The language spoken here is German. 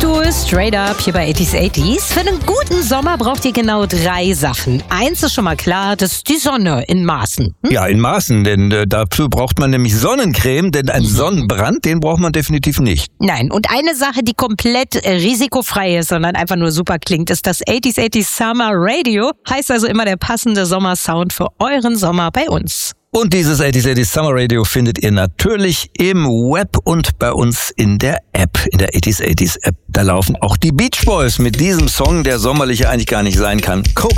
du straight up hier bei 80s. Für einen guten Sommer braucht ihr genau 3 Sachen. Eins ist schon mal klar, das ist die Sonne in Maßen. Ja, in Maßen, denn dafür braucht man nämlich Sonnencreme, denn einen Sonnenbrand, den braucht man definitiv nicht. Nein, und eine Sache, die komplett risikofrei ist, sondern einfach nur super klingt, ist das 80s Summer Radio. Heißt also immer der passende Sommersound für euren Sommer bei uns. Und dieses 80s Summer Radio findet ihr natürlich im Web und bei uns in der App, in der 80s App. Da laufen auch die Beach Boys mit diesem Song, der sommerlich eigentlich gar nicht sein kann.